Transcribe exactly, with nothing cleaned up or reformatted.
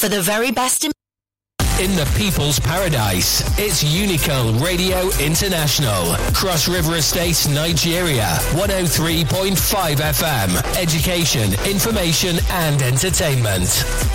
For the very best in... In the People's Paradise, it's Unico Radio International. Cross River Estates, Nigeria. one oh three point five F M. Education, information and entertainment.